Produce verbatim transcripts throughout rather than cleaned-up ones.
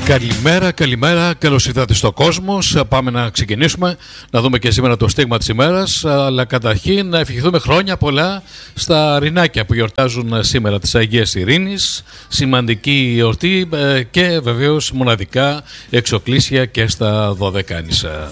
Καλημέρα, καλημέρα, καλώς ήρθατε στο Κόσμος. Πάμε να ξεκινήσουμε, να δούμε και σήμερα το στίγμα της ημέρας. Αλλά καταρχήν να ευχηθούμε χρόνια πολλά στα Ρινάκια που γιορτάζουν σήμερα της Αγίας Ειρήνης. Σημαντική εορτή και βεβαίως μοναδικά εξοκλήσια και στα Δωδεκάνησα.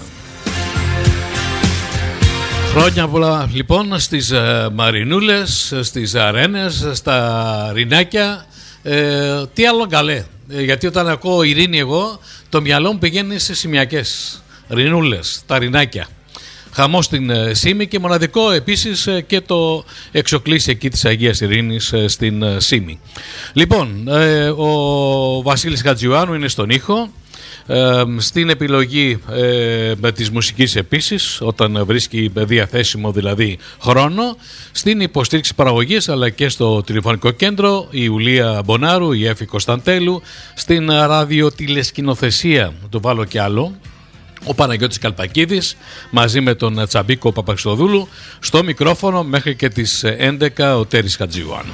Χρόνια πολλά λοιπόν στις Μαρινούλες, στις Αρένες, στα Ρινάκια. Ε, τι άλλο καλέ. Γιατί όταν ακούω ειρήνη εγώ, το μυαλό μου πηγαίνει σε σημειακές, ρινούλες, τα Ρινάκια. Χαμό στην Σύμη και μοναδικό επίσης και το εξοκλήσι εκεί της Αγίας Ειρήνης στην Σύμη. Λοιπόν, ο Βασίλης Χατζιωάννου είναι στον ήχο. Ε, στην επιλογή ε, με της μουσικής επίσης, όταν βρίσκει διαθέσιμο δηλαδή χρόνο, στην υποστήριξη παραγωγής αλλά και στο τηλεφωνικό κέντρο η Ιουλία Μπονάρου, η Έφη Κωνσταντέλου, στην ραδιοτηλεσκηνοθεσία του βάλω κι άλλο ο Παναγιώτης Καλπακίδης μαζί με τον Τσαμπίκο Παπαξιδοδούλου, στο μικρόφωνο μέχρι και τις έντεκα ο Τέρης Χατζιωάννου.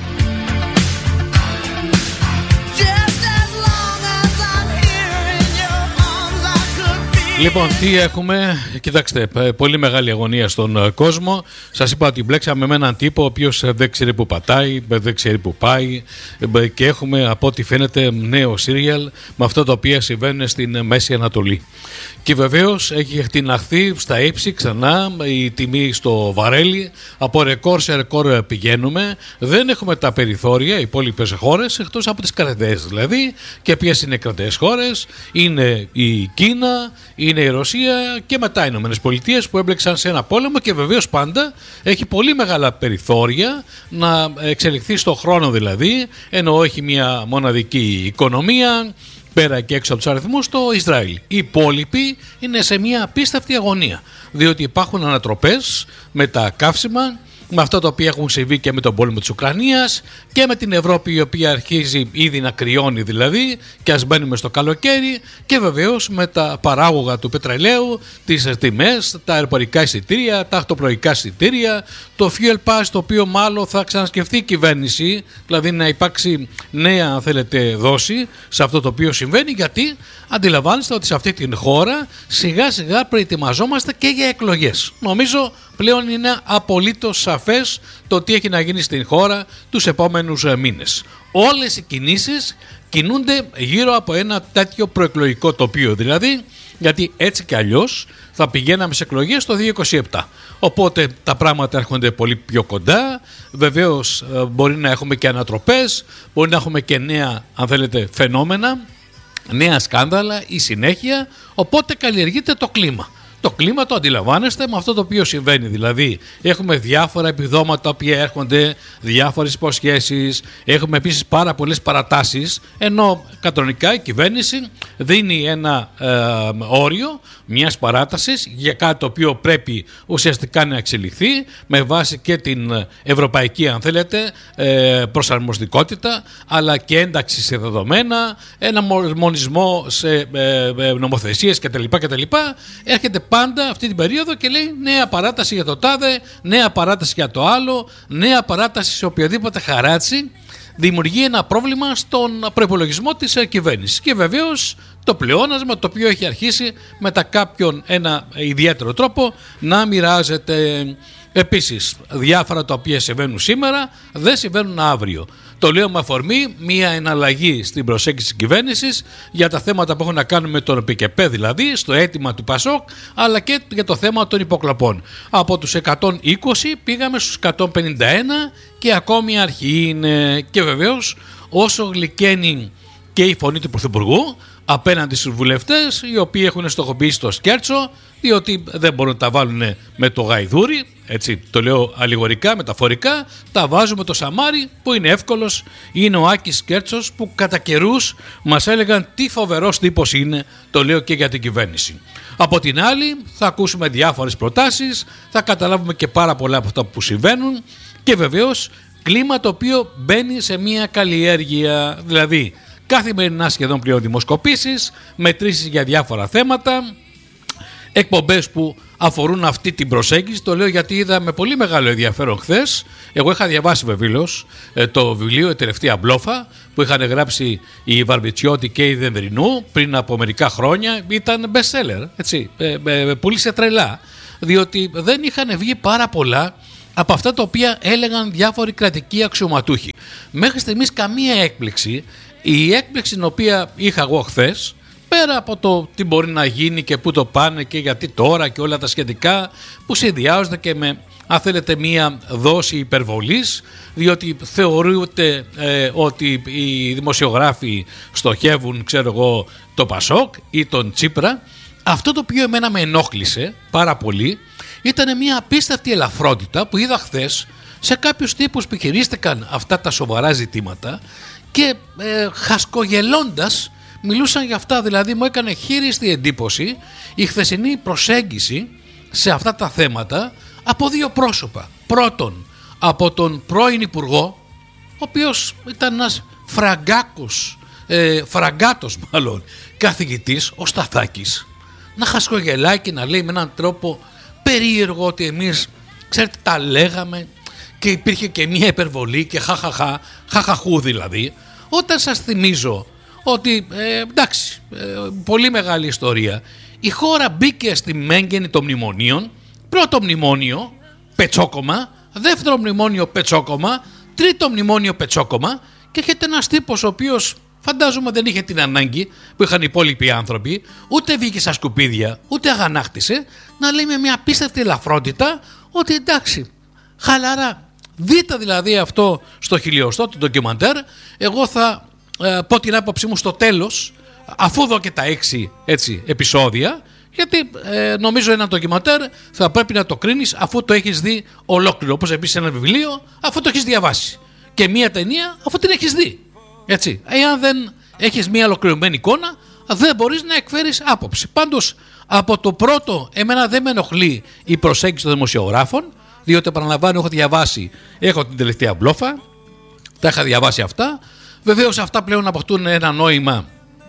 Λοιπόν, τι έχουμε, κοιτάξτε, πολύ μεγάλη αγωνία στον κόσμο. Σας είπα ότι μπλέξαμε με έναν τύπο ο οποίος δεν ξέρει που πατάει, δεν ξέρει που πάει και έχουμε από ό,τι φαίνεται νέο σύριαλ με αυτά τα οποία συμβαίνουν στην Μέση Ανατολή. Και βεβαίως έχει εκτιναχθεί στα ύψη ξανά η τιμή στο βαρέλι, από ρεκόρ σε ρεκόρ πηγαίνουμε, δεν έχουμε τα περιθώρια, οι υπόλοιπες χώρες, εκτός από τις κρατές δηλαδή. Και ποιες είναι οι κρατές χώρες? Είναι η Κίνα, είναι η Ρωσία και μετά οι Ηνωμένες Πολιτείες που έμπλεξαν σε ένα πόλεμο και βεβαίως πάντα έχει πολύ μεγάλα περιθώρια να εξελιχθεί στο χρόνο δηλαδή, ενώ έχει μια μοναδική οικονομία πέρα και έξω από τους αριθμούς το Ισραήλ. Οι υπόλοιποι είναι σε μια απίστευτη αγωνία, διότι υπάρχουν ανατροπές με τα καύσιμα, με αυτά τα οποία έχουν συμβεί και με τον πόλεμο της Ουκρανίας και με την Ευρώπη η οποία αρχίζει ήδη να κρυώνει δηλαδή και ας μπαίνουμε στο καλοκαίρι, και βεβαίως με τα παράγωγα του πετρελαίου, τις τιμές, τα αεροπορικά εισιτήρια, τα ακτοπλοϊκά εισιτήρια, το fuel pass, το οποίο μάλλον θα ξανασκεφτεί η κυβέρνηση, δηλαδή να υπάρξει νέα αν θέλετε δόση σε αυτό το οποίο συμβαίνει, γιατί αντιλαμβάνεστε ότι σε αυτή την χώρα σιγά σιγά προετοιμαζόμαστε και για εκλογές. Νομίζω πλέον είναι απολύτως σαφές το τι έχει να γίνει στην χώρα τους επόμενους μήνες. Όλες οι κινήσεις κινούνται γύρω από ένα τέτοιο προεκλογικό τοπίο δηλαδή, γιατί έτσι και αλλιώς θα πηγαίναμε σε εκλογές το δύο χιλιάδες είκοσι επτά. Οπότε τα πράγματα έρχονται πολύ πιο κοντά. Βεβαίως μπορεί να έχουμε και ανατροπές, μπορεί να έχουμε και νέα αν θέλετε φαινόμενα, νέα σκάνδαλα ή συνέχεια, οπότε καλλιεργείται το κλίμα. Το κλίμα το αντιλαμβάνεστε με αυτό το οποίο συμβαίνει. Δηλαδή, έχουμε διάφορα επιδόματα τα οποία έρχονται, διάφορες υποσχέσεις, έχουμε επίσης πάρα πολλές παρατάσεις. Ενώ κανονικά η κυβέρνηση δίνει ένα ε, όριο μιας παράτασης για κάτι το οποίο πρέπει ουσιαστικά να εξελιχθεί με βάση και την ευρωπαϊκή, αν θέλετε, ε, προσαρμοστικότητα, αλλά και ένταξη σε δεδομένα, ένα μονισμό σε ε, ε, νομοθεσίες κτλ. κτλ. Έρχεται πάντα αυτή την περίοδο και λέει νέα παράταση για το τάδε, νέα παράταση για το άλλο, νέα παράταση σε οποιοδήποτε χαράτσι. Δημιουργεί ένα πρόβλημα στον προϋπολογισμό της κυβέρνησης και βεβαίως το πλεόνασμα το οποίο έχει αρχίσει μετά κάποιον ένα ιδιαίτερο τρόπο να μοιράζεται. Επίσης, διάφορα τα οποία συμβαίνουν σήμερα δεν συμβαίνουν αύριο. Το λέω με αφορμή μια εναλλαγή στην προσέγγιση της κυβέρνησης για τα θέματα που έχουν να κάνουν με τον ΠΚΠ, δηλαδή στο αίτημα του Πασόκ, αλλά και για το θέμα των υποκλοπών. Από τους εκατόν είκοσι πήγαμε στους εκατόν πενήντα ένα και ακόμη αρχή είναι. Και βεβαίως όσο γλυκαίνει και η φωνή του Πρωθυπουργού απέναντι στους βουλευτές, οι οποίοι έχουν στοχοποιήσει το σκέρτσο, διότι δεν μπορούν να τα βάλουν με το γαϊδούρι, έτσι το λέω αλληγορικά, μεταφορικά, τα βάζουν με το σαμάρι που είναι εύκολος. Είναι ο Άκης Σκέρτσος που κατά καιρούς μας έλεγαν τι φοβερός τύπος είναι, το λέω και για την κυβέρνηση. Από την άλλη θα ακούσουμε διάφορες προτάσεις, θα καταλάβουμε και πάρα πολλά από αυτά που συμβαίνουν και βεβαίως κλίμα το οποίο μπαίνει σε μια καλλιέργεια, δηλαδή καθημερινά σχεδόν πλέον δημοσκοπήσεις, μετρήσεις για διάφορα θέματα, εκπομπές που αφορούν αυτή την προσέγγιση. Το λέω γιατί είδα με πολύ μεγάλο ενδιαφέρον χθες. Εγώ είχα διαβάσει βεβαίως το βιβλίο «Η τελευταία μπλόφα» που είχαν γράψει η Βαρβιτσιώτη και η Δενδρινού πριν από μερικά χρόνια. Ήταν best seller, έτσι, πούλησε τρελά, διότι δεν είχαν βγει πάρα πολλά από αυτά τα οποία έλεγαν διάφοροι κρατικοί αξιωματούχοι. Μέχρι στιγμής καμία έκπληξη. Η έκπληξη την οποία είχα εγώ χθες, πέρα από το τι μπορεί να γίνει και πού το πάνε και γιατί τώρα και όλα τα σχετικά, που συνδυάζονται και με, αν θέλετε, μία δόση υπερβολής, διότι θεωρούνται ε, ότι οι δημοσιογράφοι στοχεύουν, ξέρω εγώ, το Πασόκ ή τον Τσίπρα. Αυτό το οποίο εμένα με ενόχλησε πάρα πολύ ήταν μια απίστευτη ελαφρότητα που είδα χθες σε κάποιους τύπους που χειρίστηκαν αυτά τα σοβαρά ζητήματα και ε, χασκογελώντας μιλούσαν για αυτά. Δηλαδή μου έκανε χείριστη εντύπωση η χθεσινή προσέγγιση σε αυτά τα θέματα από δύο πρόσωπα. Πρώτον, από τον πρώην Υπουργό, ο οποίος ήταν ένας φραγκάκος, ε, φραγκάτος μάλλον καθηγητής, ο Σταθάκης, να χασκογελάει και να λέει με έναν τρόπο περίεργο ότι εμείς, ξέρετε, τα λέγαμε και υπήρχε και μια υπερβολή και χαχαχα, χαχαχού δηλαδή, όταν σας θυμίζω ότι ε, εντάξει, ε, πολύ μεγάλη ιστορία, η χώρα μπήκε στη μέγενη των μνημονίων. Πρώτο μνημόνιο πετσόκομα, δεύτερο μνημόνιο πετσόκομα, τρίτο μνημόνιο πετσόκομα, και έχετε ένας τύπος ο οποίος φαντάζομαι δεν είχε την ανάγκη που είχαν οι υπόλοιποι άνθρωποι, ούτε βγήκε στα σκουπίδια, ούτε αγανάκτησε, να λέει με μια απίστευτη ελαφρότητα ότι εντάξει, χαλαρά. Δείτε δηλαδή αυτό στο χιλιοστό του ντοκιμαντέρ. Εγώ θα ε, πω την άποψή μου στο τέλος, αφού δω και τα έξι έτσι, επεισόδια, γιατί ε, νομίζω ένα ντοκιμαντέρ θα πρέπει να το κρίνεις αφού το έχεις δει ολόκληρο, όπως επίσης ένα βιβλίο αφού το έχεις διαβάσει, και μια ταινία αφού την έχεις δει. Έτσι, εάν δεν έχεις μια ολοκληρωμένη εικόνα, δεν μπορείς να εκφέρεις άποψη. Πάντως, από το πρώτο, εμένα δεν με ενοχλεί η προσέγγιση των δημοσιογράφων, διότι επαναλαμβάνω, έχω διαβάσει, έχω την τελευταία μπλόφα, τα είχα διαβάσει αυτά. Βεβαίως, αυτά πλέον αποκτούν ένα νόημα,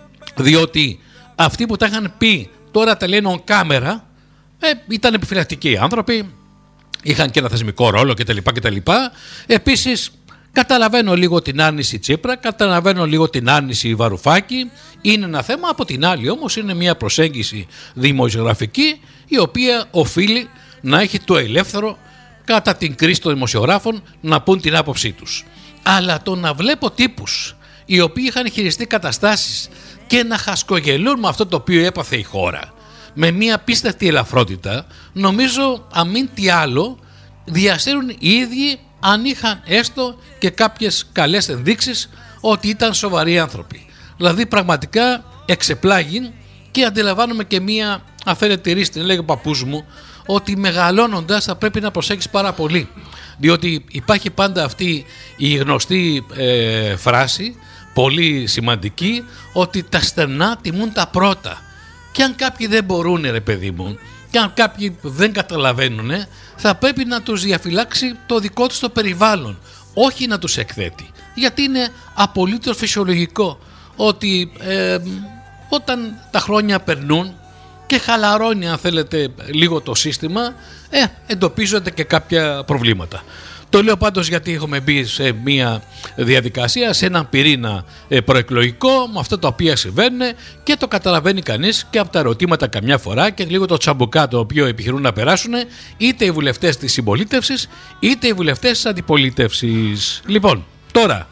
διότι αυτοί που τα είχαν πει τώρα τα λένε on camera, ε, ήταν επιφυλακτικοί άνθρωποι, είχαν και ένα θεσμικό ρόλο κτλ. κτλ. Επίσης, καταλαβαίνω λίγο την άρνηση Τσίπρα, καταλαβαίνω λίγο την άρνηση Βαρουφάκη. Είναι ένα θέμα, από την άλλη όμως είναι μια προσέγγιση δημοσιογραφική η οποία οφείλει να έχει το ελεύθερο κατά την κρίση των δημοσιογράφων να πούν την άποψή τους. Αλλά το να βλέπω τύπους οι οποίοι είχαν χειριστεί καταστάσεις και να χασκογελούν με αυτό το οποίο έπαθε η χώρα με μια απίστευτη ελαφρότητα, νομίζω αμήν τι άλλο διασύρουν οι ίδιοι, αν είχαν έστω και κάποιες καλές ενδείξεις ότι ήταν σοβαροί άνθρωποι. Δηλαδή πραγματικά εξεπλάγει και αντιλαμβάνομαι και μία αφαιρετηρή, την λέγει ο παππούς μου, ότι μεγαλώνοντας θα πρέπει να προσέχεις πάρα πολύ, διότι υπάρχει πάντα αυτή η γνωστή ε, φράση, πολύ σημαντική, ότι τα στενά τιμούν τα πρώτα. Και αν κάποιοι δεν μπορούν, ρε παιδί μου, και αν κάποιοι δεν καταλαβαίνουν, θα πρέπει να τους διαφυλάξει το δικό τους το περιβάλλον, όχι να τους εκθέτει. Γιατί είναι απολύτως φυσιολογικό ότι ε, όταν τα χρόνια περνούν και χαλαρώνει, αν θέλετε, λίγο το σύστημα, ε, εντοπίζονται και κάποια προβλήματα. Το λέω πάντως γιατί έχουμε μπει σε μια διαδικασία, σε έναν πυρήνα προεκλογικό, με αυτά τα οποία συμβαίνουν, και το καταλαβαίνει κανείς και από τα ερωτήματα καμιά φορά και λίγο το τσαμπουκά το οποίο επιχειρούν να περάσουν είτε οι βουλευτές της συμπολίτευσης είτε οι βουλευτές της αντιπολίτευσης. Λοιπόν, τώρα,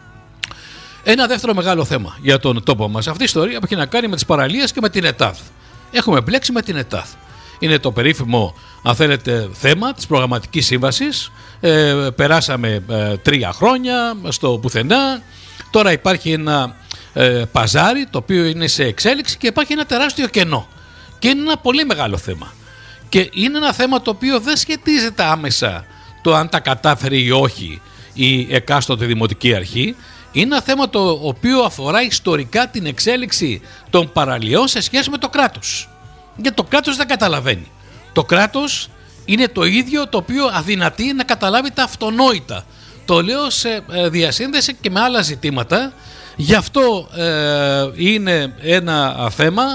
ένα δεύτερο μεγάλο θέμα για τον τόπο μας. Αυτή η ιστορία που έχει να κάνει με τις παραλίες και με την ΕΤΑΔ. Έχουμε μπλέξει με την ΕΤΑΔ. Είναι το περίφημο, αν θέλετε, θέμα της προγραμματικής σύμβασης. Ε, περάσαμε ε, τρία χρόνια στο πουθενά. Τώρα υπάρχει ένα ε, παζάρι το οποίο είναι σε εξέλιξη και υπάρχει ένα τεράστιο κενό. Και είναι ένα πολύ μεγάλο θέμα. Και είναι ένα θέμα το οποίο δεν σχετίζεται άμεσα το αν τα κατάφερε ή όχι η εκάστοτε δημοτική αρχή. Είναι ένα θέμα το οποίο αφορά ιστορικά την εξέλιξη των παραλιών σε σχέση με το κράτος. Γιατί το κράτος δεν καταλαβαίνει. Το κράτος είναι το ίδιο το οποίο αδυνατεί να καταλάβει τα αυτονόητα. Το λέω σε διασύνδεση και με άλλα ζητήματα. Γι' αυτό ε, είναι ένα θέμα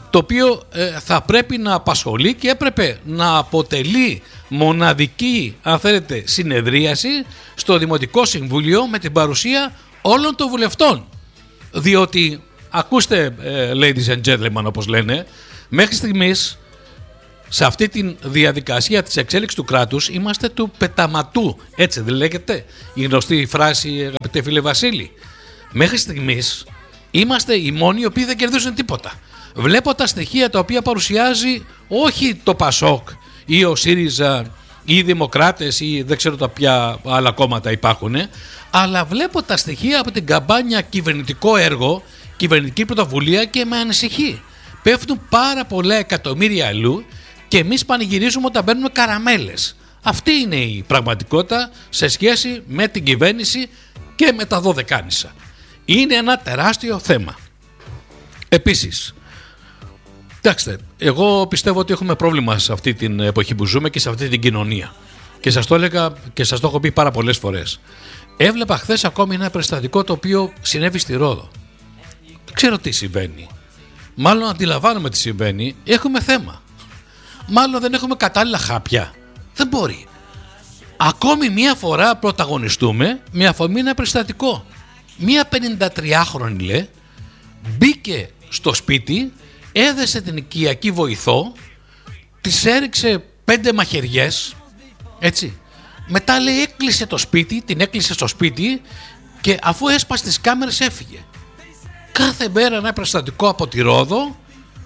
το οποίο ε, θα πρέπει να απασχολεί και έπρεπε να αποτελεί μοναδική, αν θέλετε, συνεδρίαση στο Δημοτικό Συμβούλιο με την παρουσία όλων των βουλευτών. Διότι, ακούστε, ε, ladies and gentlemen, όπως λένε, μέχρι στιγμής σε αυτή τη διαδικασία της εξέλιξης του κράτους είμαστε του πεταματού. Έτσι δεν λέγεται η γνωστή φράση, αγαπητέ φίλε Βασίλη? Μέχρι στιγμής είμαστε οι μόνοι οι οποίοι δεν κερδίζουν τίποτα. Βλέπω τα στοιχεία τα οποία παρουσιάζει όχι το Πασόκ ή ο ΣΥΡΙΖΑ ή οι Δημοκράτες ή δεν ξέρω τα ποια άλλα κόμματα υπάρχουν, αλλά βλέπω τα στοιχεία από την καμπάνια κυβερνητικό έργο, κυβερνητική πρωτοβουλία και με ανησυχεί. Πέφτουν πάρα πολλά εκατομμύρια αλλού και εμείς πανηγυρίζουμε όταν παίρνουμε καραμέλες. Αυτή είναι η πραγματικότητα σε σχέση με την κυβέρνηση και με τα δωδεκάνησα. Είναι ένα τεράστιο θέμα. Επίσης, κοιτάξτε, εγώ πιστεύω ότι έχουμε πρόβλημα σε αυτή την εποχή που ζούμε και σε αυτή την κοινωνία. Και σας το έλεγα και σας το έχω πει πάρα πολλές φορές. Έβλεπα χθες ακόμη ένα περιστατικό το οποίο συνέβη στη Ρόδο. Δεν ξέρω τι συμβαίνει. Μάλλον αντιλαμβάνομαι τι συμβαίνει. Έχουμε θέμα. Μάλλον δεν έχουμε κατάλληλα χάπια. Δεν μπορεί. Ακόμη μία φορά πρωταγωνιστούμε με αφορμή ένα περιστατικό. Μία πενηντατριάχρονη, λέει, μπήκε στο σπίτι, έδεσε την οικιακή βοηθό, της έριξε πέντε μαχαιριές, έτσι. Μετά, λέει, έκλεισε το σπίτι, την έκλεισε στο σπίτι και αφού έσπασε τις κάμερες έφυγε. Κάθε μέρα ένα περιστατικό από τη Ρόδο,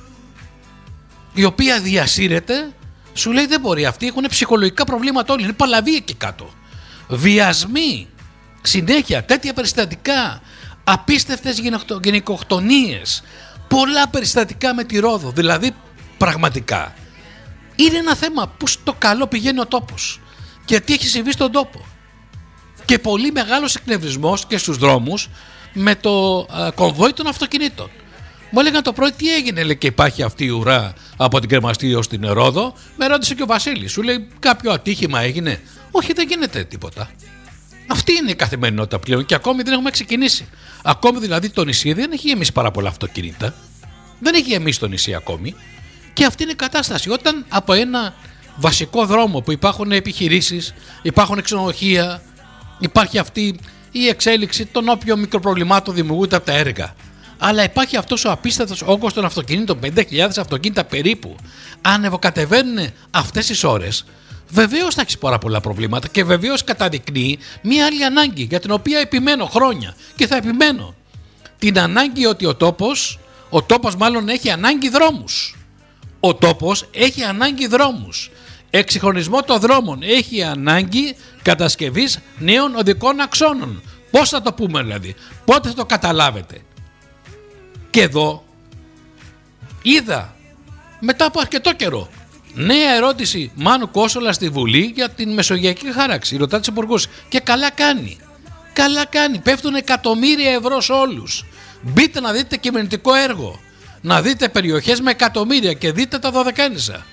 η οποία διασύρεται, σου λέει δεν μπορεί, αυτοί έχουν ψυχολογικά προβλήματα όλοι, είναι παλαβοί εκεί κάτω. Βιασμοί, συνέχεια, τέτοια περιστατικά, απίστευτες γυναικοκτονίες, πολλά περιστατικά με τη Ρόδο, δηλαδή πραγματικά είναι ένα θέμα που στο καλό πηγαίνει ο τόπος και τι έχει συμβεί στον τόπο. Και πολύ μεγάλος εκνευρισμός και στους δρόμους με το α, κομβόι των αυτοκινήτων. Μου έλεγαν το πρωί τι έγινε, λέει, και υπάρχει αυτή η ουρά από την Κρεμαστή ως την Ρόδο. Με ρώτησε και ο Βασίλης, σου λέει κάποιο ατύχημα έγινε? Όχι, δεν γίνεται τίποτα. Αυτή είναι η καθημερινότητα πλέον και ακόμη δεν έχουμε ξεκινήσει. Ακόμη δηλαδή το νησί δεν έχει γεμίσει πάρα πολλά αυτοκίνητα. Δεν έχει γεμίσει το νησί ακόμη. Και αυτή είναι η κατάσταση. Όταν από ένα βασικό δρόμο που υπάρχουν επιχειρήσεις, υπάρχουν ξενοδοχεία, υπάρχει αυτή η εξέλιξη των όποιων μικροπροβλημάτων δημιουργούνται από τα έργα. Αλλά υπάρχει αυτός ο απίστευτος όγκος των αυτοκινήτων, πενήντα χιλιάδες αυτοκίνητα περίπου. Ανεβοκατεβαίνουν αυτές τις ώρες. Βεβαίως θα έχει πάρα πολλά προβλήματα και βεβαίως καταδεικνύει μία άλλη ανάγκη για την οποία επιμένω χρόνια και θα επιμένω. Την ανάγκη ότι ο τόπος, ο τόπος μάλλον έχει ανάγκη δρόμους. Ο τόπος έχει ανάγκη δρόμους. Εξυγχρονισμό των δρόμων, έχει ανάγκη κατασκευής νέων οδικών αξώνων. Πώς θα το πούμε δηλαδή, πότε θα το καταλάβετε? Και εδώ είδα μετά από αρκετό καιρό νέα ερώτηση Μάνου Κόσολα στη Βουλή για την μεσογειακή χάραξη. Ρωτά τους υπουργούς και καλά κάνει. Καλά κάνει. Πέφτουν εκατομμύρια ευρώ σε όλους. Μπείτε να δείτε κυβερνητικό έργο. Να δείτε περιοχές με εκατομμύρια και δείτε τα δωδεκάνησα.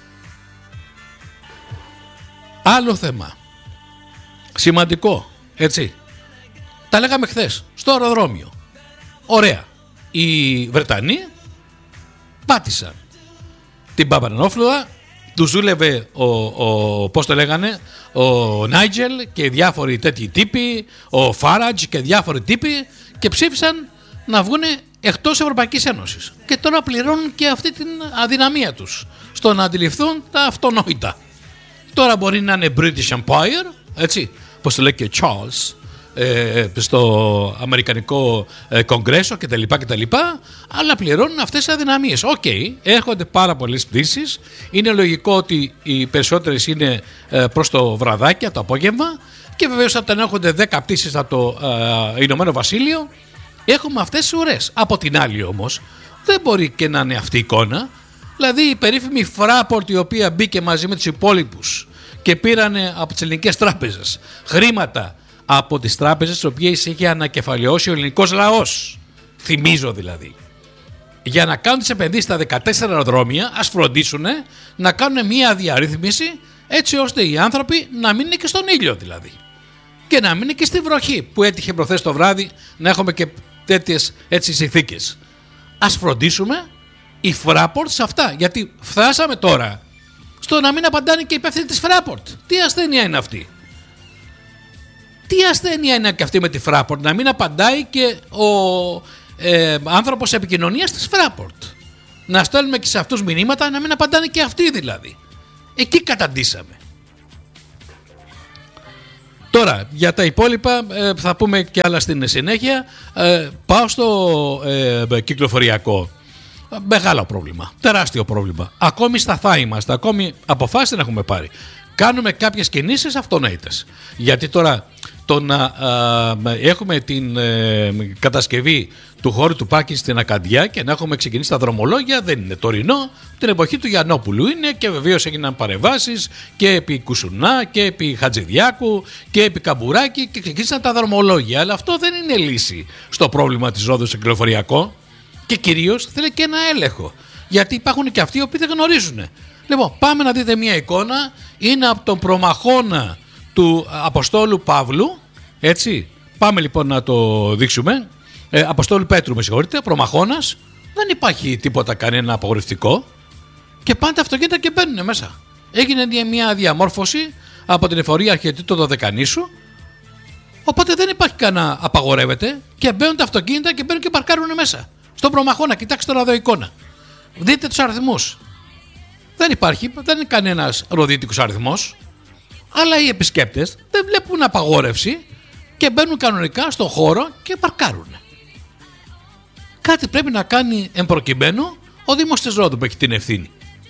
Άλλο θέμα. Σημαντικό. Έτσι. Τα λέγαμε χθες στο αεροδρόμιο. Ωραία. Οι Βρετανοί πάτησαν την Παπανανόφλουδα, τους δούλευε ο, ο, πώς το λέγανε, ο Νάιτζελ και διάφοροι τέτοιοι τύποι, ο Φάρατζ και διάφοροι τύποι και ψήφισαν να βγουν εκτός Ευρωπαϊκής Ένωσης. Και τώρα πληρώνουν και αυτή την αδυναμία τους στο να αντιληφθούν τα αυτονόητα. Τώρα μπορεί να είναι British Empire, έτσι, όπως το λέει και Charles, Ε, στο Αμερικανικό ε, Κογκρέσο κτλ, κτλ, αλλά πληρώνουν αυτές τις αδυναμίες. Οκ, okay, έρχονται πάρα πολλές πτήσεις. Είναι λογικό ότι οι περισσότερες είναι ε, προς το βραδάκι, το απόγευμα, και βεβαίως όταν έρχονται δέκα πτήσεις από το ε, Ηνωμένο Βασίλειο, έχουμε αυτές τις ουρές. Από την άλλη όμως, δεν μπορεί και να είναι αυτή η εικόνα. Δηλαδή η περίφημη Fraport, η οποία μπήκε μαζί με τους υπόλοιπους και πήρανε από τις ελληνικές τράπεζες χρήματα από τις τράπεζες τις οποίες είχε ανακεφαλαιώσει ο ελληνικός λαός, θυμίζω δηλαδή, για να κάνουν τις επενδύσεις στα δεκατέσσερα αεροδρόμια, ας φροντίσουν να κάνουν μια διαρρύθμιση έτσι ώστε οι άνθρωποι να μην είναι και στον ήλιο δηλαδή και να μην είναι και στη βροχή που έτυχε προχθές το βράδυ να έχουμε και τέτοιες έτσι συνθήκες. Ας φροντίσουμε η Fraport σε αυτά. Γιατί φτάσαμε τώρα στο να μην απαντάνε και οι υπεύθυνοι της Fraport. Τι ασθένεια είναι αυτή? Τι ασθένεια είναι και αυτή με τη Fraport? Να μην απαντάει και ο ε, άνθρωπος επικοινωνίας της Fraport. Να στέλνουμε και σε αυτούς μηνύματα, να μην απαντάνε και αυτοί δηλαδή. Εκεί καταντήσαμε. Τώρα, για τα υπόλοιπα ε, θα πούμε και άλλα στην συνέχεια. Ε, πάω στο ε, κυκλοφοριακό. Μεγάλο πρόβλημα, τεράστιο πρόβλημα. Ακόμη σταθά είμαστε, ακόμη αποφάσεις δεν έχουμε πάρει. Κάνουμε κάποιες κινήσεις αυτονόητες. Γιατί τώρα το να α, έχουμε την ε, κατασκευή του χώρου του πάρκινγκ στην Ακαντιά και να έχουμε ξεκινήσει τα δρομολόγια δεν είναι τωρινό. Την εποχή του Γιαννόπουλου είναι και βεβαίως έγιναν παρεμβάσεις και επί Κουσουνά και επί Χατζηδιάκου και επί Καμπουράκη και ξεκίνησαν τα δρομολόγια. Αλλά αυτό δεν είναι λύση στο πρόβλημα της ρόδου στο κυκλοφοριακό και κυρίως θέλει και ένα έλεγχο. Γιατί υπάρχουν και αυτοί οι οποίοι δεν γνωρίζουν. Λοιπόν, πάμε να δείτε μια εικόνα. Είναι από τον προμαχώνα του Αποστόλου Παύλου. Έτσι. Πάμε λοιπόν να το δείξουμε. Ε, Αποστόλου Πέτρου, με συγχωρείτε, προμαχώνας. Δεν υπάρχει τίποτα κανένα απαγορευτικό. Και πάντα αυτοκίνητα και μπαίνουν μέσα. Έγινε μια διαμόρφωση από την εφορία αρχιετήτου Δωδεκανήσου. Οπότε δεν υπάρχει κανένα απαγορεύεται. Και μπαίνουν τα αυτοκίνητα και μπαίνουν και παρκάρουν μέσα. Στον προμαχώνα, κοιτάξτε τώρα εδώ εικόνα. Δείτε τους αριθμούς. Δεν υπάρχει, δεν είναι κανένας ροδίτικος αριθμός. Αλλά οι επισκέπτες δεν βλέπουν απαγόρευση και μπαίνουν κανονικά στον χώρο και παρκάρουν. Κάτι πρέπει να κάνει εμπροκειμένου ο Δήμος της Ρόδου που έχει την ευθύνη.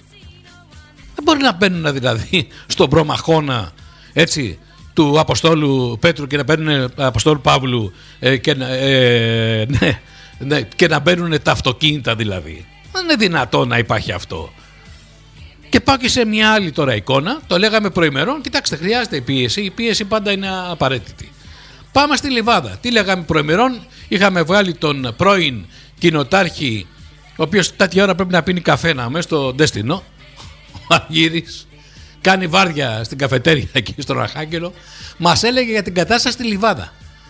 Δεν μπορεί να μπαίνουν δηλαδή στον προμαχώνα, έτσι, του Αποστόλου Πέτρου και να μπαίνουν Αποστόλου Παύλου ε, και, ε, ναι, ναι, και να μπαίνουν τα αυτοκίνητα δηλαδή. Δεν είναι δυνατό να υπάρχει αυτό. Και πάω και σε μια άλλη τώρα εικόνα, το λέγαμε προημερών. Κοιτάξτε, χρειάζεται η πίεση. Η πίεση πάντα είναι απαραίτητη. Πάμε στη Λιβάδα. Τι λέγαμε προημερών, είχαμε βγάλει τον πρώην κοινοτάρχη, ο οποίος τέτοια ώρα πρέπει να πίνει καφέ να μέσα στο Ντέστινο. Ο Αργύρης κάνει βάρδια στην καφετέρια εκεί στον Αρχάγγελο. Μας έλεγε για την κατάσταση στη Λιβάδα.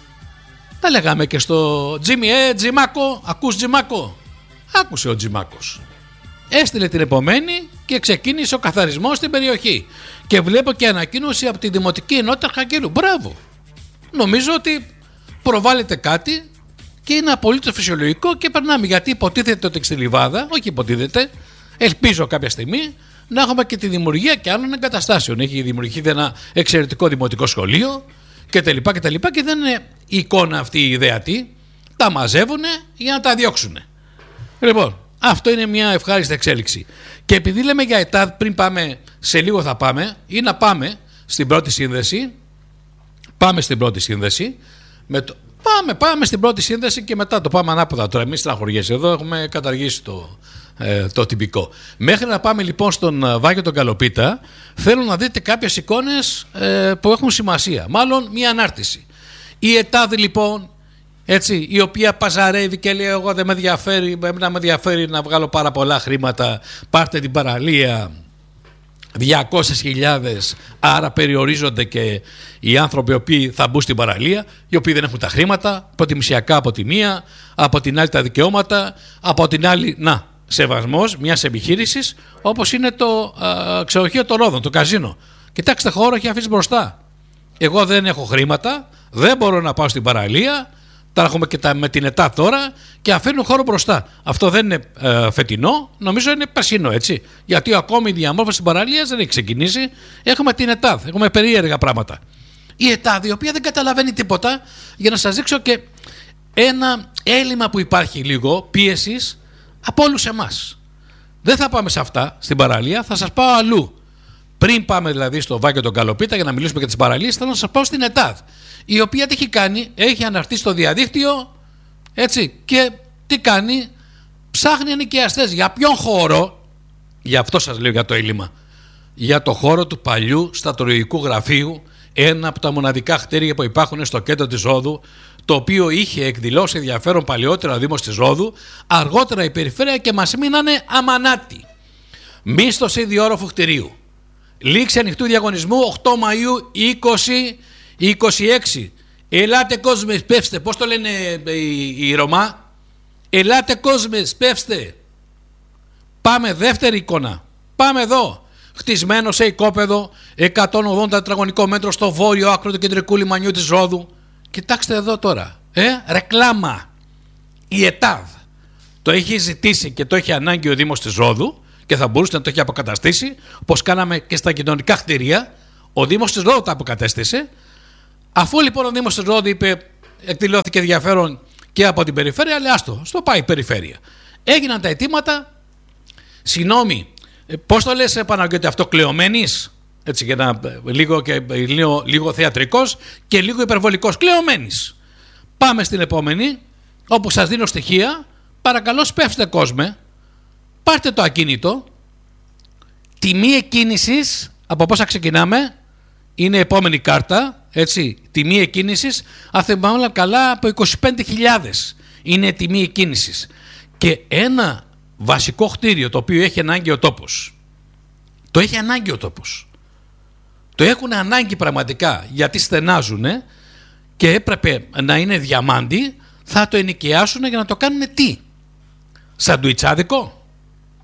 Τα λέγαμε και στο Τζίμι, ε, Τζιμάκο, ακούς Τζιμάκο? Άκουσε ο Τζιμάκος. Έστειλε την επομένη και ξεκίνησε ο καθαρισμός στην περιοχή. Και βλέπω και ανακοίνωση από τη Δημοτική Ενότητα Αρχαγγέλου. Μπράβο! Νομίζω ότι προβάλλεται κάτι και είναι απολύτως φυσιολογικό και περνάμε. Γιατί υποτίθεται ότι στη Λιβάδα, όχι υποτίθεται, ελπίζω κάποια στιγμή να έχουμε και τη δημιουργία και άλλων εγκαταστάσεων. Έχει δημιουργηθεί ένα εξαιρετικό δημοτικό σχολείο κτλ. Και, και δεν είναι η εικόνα αυτή η ιδεατή. Τα μαζεύουν για να τα διώξουν. Λοιπόν. Αυτό είναι μια ευχάριστη εξέλιξη. Και επειδή λέμε για ΕΤΑΔ, πριν πάμε, σε λίγο θα πάμε, ή να πάμε στην πρώτη σύνδεση. Πάμε στην πρώτη σύνδεση. Με το... Πάμε, πάμε στην πρώτη σύνδεση και μετά το πάμε ανάποδα. Τώρα, εμείς στεναχωριέσαι. Εδώ έχουμε καταργήσει το, ε, το τυπικό. Μέχρι να πάμε λοιπόν στον Βάγιο τον Καλοπίτα, θέλω να δείτε κάποιες εικόνες ε, που έχουν σημασία. Μάλλον μια ανάρτηση. Η ΕΤΑΔ λοιπόν. Έτσι, η οποία παζαρεύει και λέει: εγώ δεν με ενδιαφέρει, να με ενδιαφέρει να βγάλω πάρα πολλά χρήματα. Πάρτε την παραλία, διακόσιες χιλιάδες. Άρα περιορίζονται και οι άνθρωποι οι οποίοι θα μπουν στην παραλία, οι οποίοι δεν έχουν τα χρήματα, προτιμησιακά από τη μία, από την άλλη τα δικαιώματα, από την άλλη, να, σεβασμός μιας επιχείρησης, όπως είναι το α, ξενοδοχείο των Ρόδων, το καζίνο. Κοιτάξτε, χώρο έχει αφήσει μπροστά. Εγώ δεν έχω χρήματα, δεν μπορώ να πάω στην παραλία. Τα έχουμε και τα, με την ΕΤΑ τώρα και αφήνουν χώρο μπροστά. Αυτό δεν είναι ε, φετινό, νομίζω είναι περσινό, έτσι. Γιατί ακόμη η διαμόρφωση της παραλίας δεν έχει ξεκινήσει. Έχουμε την ΕΤΑ, έχουμε περίεργα πράγματα. Η ΕΤΑ, η οποία δεν καταλαβαίνει τίποτα, για να σας δείξω και ένα έλλειμμα που υπάρχει λίγο πίεσης από όλους εμάς. Δεν θα πάμε σε αυτά στην παραλία, θα σας πάω αλλού. Πριν πάμε δηλαδή στο Βάγιο τον Καλοπίτα για να μιλήσουμε για τις παραλίες, θέλω να σας πάω στην ΕΤΑΔ, η οποία τι έχει κάνει, έχει αναρτήσει στο διαδίκτυο, έτσι, και τι κάνει, ψάχνει ενοικιαστές. Για ποιον χώρο? Για αυτό σας λέω για το έλλειμμα. Για το χώρο του παλιού στατολογικού γραφείου, ένα από τα μοναδικά κτίρια που υπάρχουν στο κέντρο της Ρόδου, το οποίο είχε εκδηλώσει ενδιαφέρον παλαιότερα ο Δήμος της Ρόδου, αργότερα η περιφέρεια και μας μείνανε αμανάτι. Μίσθωση διόροφου κτηρίου. Λήξη ανοιχτού διαγωνισμού οκτώ Μαΐου είκοσι είκοσι έξι. Ελάτε κόσμες, πέφστε. Πώς το λένε οι, οι Ρωμά? Ελάτε κόσμες, πέφστε. Πάμε δεύτερη εικόνα. Πάμε εδώ. Χτισμένο σε οικόπεδο εκατόν ογδόντα τετραγωνικό μέτρο στο βόρειο άκρο του κεντρικού λιμανιού της Ρόδου. Κοιτάξτε εδώ τώρα. Ε, ρεκλάμα. Η ΕΤΑΔ το έχει ζητήσει και το έχει ανάγκη ο Δήμος της Ρόδου και θα μπορούσε να το έχει αποκαταστήσει, όπως κάναμε και στα κοινωνικά κτίρια. Ο Δήμος της Ρόδου τα αποκατέστησε. Αφού λοιπόν ο Δήμος της Ρόδου είπε, εκδηλώθηκε ενδιαφέρον και από την περιφέρεια, λέει άστο, στο πάει η περιφέρεια. Έγιναν τα αιτήματα. Συγγνώμη, πώς το λες Παναγιώτη αυτό, κλεωμένης? Έτσι, για να, λίγο, και, λίγο, λίγο θεατρικός και λίγο υπερβολικός. Κλεωμένης. Πάμε στην επόμενη, όπου σας δίνω στοιχεία. Παρακαλώ σπεύστε κόσμε, πάρτε το ακίνητο. Τιμή εκκίνησης, από πόσα ξεκινάμε, είναι η επόμενη κάρτα, έτσι. Τιμή εκκίνησης, αν θυμάμαι καλά, από είκοσι πέντε χιλιάδες είναι τιμή εκκίνησης. Και ένα βασικό κτίριο το οποίο έχει ανάγκη ο τόπος. Το έχει ανάγκη ο τόπος. Το έχουν ανάγκη πραγματικά, γιατί στενάζουν και έπρεπε να είναι διαμάντι. Θα το ενοικιάσουν για να το κάνουν τι? Σαντουιτσάδικο?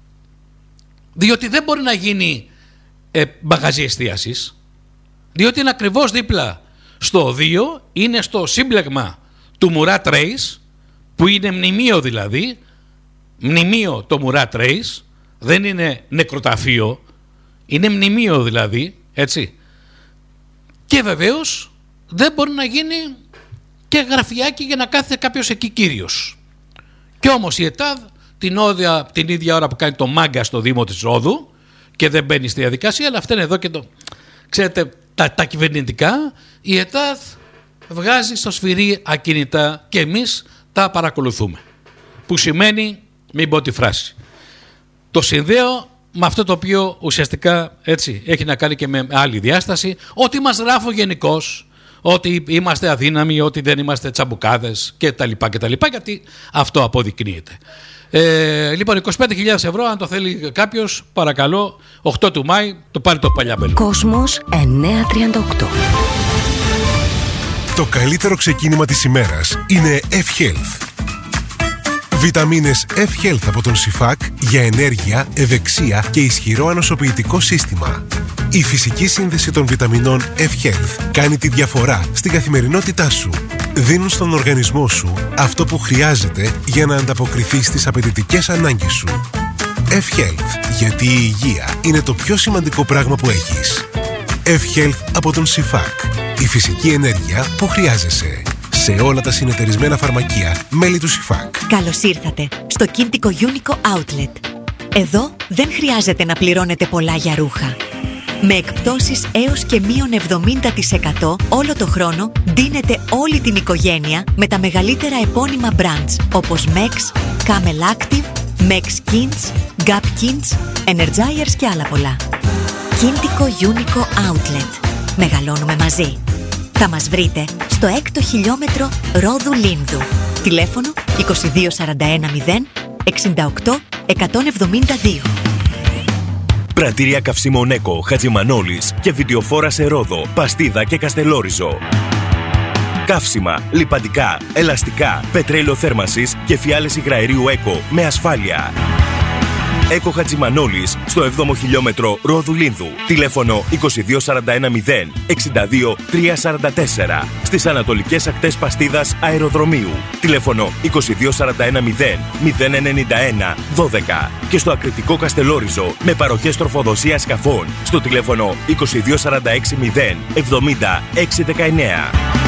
Διότι δεν μπορεί να γίνει ε, μαγαζί εστίασης. Διότι είναι ακριβώς δίπλα στο οδείο, είναι στο σύμπλεγμα του Μουράτ Ρέις, που είναι μνημείο δηλαδή, μνημείο το Μουράτ Ρέις, δεν είναι νεκροταφείο, είναι μνημείο δηλαδή, έτσι. Και βεβαίως δεν μπορεί να γίνει και γραφιάκι για να κάθεται κάποιος εκεί κύριος. Και όμως η ΕΤΑΔ την, όδια, την ίδια ώρα που κάνει το μάγκα στο Δήμο της Ρόδου και δεν μπαίνει στη διαδικασία, αλλά αυτά είναι εδώ και το... Ξέρετε, τα, τα κυβερνητικά, η ΕΤΑΔ βγάζει στο σφυρί ακίνητα και εμείς τα παρακολουθούμε. Που σημαίνει, μην πω τη φράση, το συνδέω με αυτό το οποίο ουσιαστικά έτσι έχει να κάνει και με άλλη διάσταση, ότι μας γράφω γενικώς, ότι είμαστε αδύναμοι, ότι δεν είμαστε τσαμπουκάδες και τα λοιπά και τα λοιπά, γιατί αυτό αποδεικνύεται. Ε, λοιπόν, είκοσι πέντε χιλιάδες ευρώ, αν το θέλει κάποιος, παρακαλώ, οκτώ του Μάη, το πάρει το Παλιάμπελο. Κόσμος εννιακόσια τριάντα οκτώ. Το καλύτερο ξεκίνημα της ημέρας είναι F-Health. Βιταμίνες F-Health από τον Σιφάκ για ενέργεια, ευεξία και ισχυρό ανοσοποιητικό σύστημα. Η φυσική σύνδεση των βιταμινών F-Health κάνει τη διαφορά στην καθημερινότητά σου. Δίνουν στον οργανισμό σου αυτό που χρειάζεται για να ανταποκριθεί στις απαιτητικές ανάγκες σου. F-Health, γιατί η υγεία είναι το πιο σημαντικό πράγμα που έχεις. F-Health από τον Σιφάκ. Η φυσική ενέργεια που χρειάζεσαι. Σε όλα τα συνεταιρισμένα φαρμακεία, μέλη του Σιφάκ. Καλώς ήρθατε στο Κίντικο Unico Outlet. Εδώ δεν χρειάζεται να πληρώνετε πολλά για ρούχα. Με εκπτώσεις έως και μείον εβδομήντα τοις εκατό όλο το χρόνο ντύνετε όλη την οικογένεια με τα μεγαλύτερα επώνυμα brands όπως Mex, Camel Active, Mex Kins, Gap Kins, Energizers και άλλα πολλά. Κίντικο Unico Outlet. Μεγαλώνουμε μαζί. Θα μας βρείτε στο έκτο χιλιόμετρο Ρόδου Λίνδου. Τηλέφωνο είκοσι δύο σαράντα ένα μηδέν εξήντα οκτώ εκατόν εβδομήντα δύο. Πρατήρια καυσίμων Έκο, Χατζημανόλης και βιντεοφόρα σε Ρόδο, Παστίδα και Καστελόριζο. Καύσιμα, λιπαντικά, ελαστικά, πετρέλαιο θέρμανσης και φιάλες υγραερίου Έκο με ασφάλεια. Έκο Χατζημανόλης στο έβδομο χιλιόμετρο Ρόδου Λίνδου. Τηλέφωνο είκοσι δύο σαράντα ένα μηδέν εξήντα δύο τριακόσια σαράντα τέσσερα. Στις ανατολικές ακτές Παστίδας Αεροδρομίου. Τηλέφωνο είκοσι δύο σαράντα ένα μηδέν μηδέν ενενήντα ένα δώδεκα. Και στο ακριτικό Καστελόριζο με παροχές τροφοδοσία σκαφών στο τηλέφωνο είκοσι δύο σαράντα έξι μηδέν εβδομήντα έξι δεκαεννέα.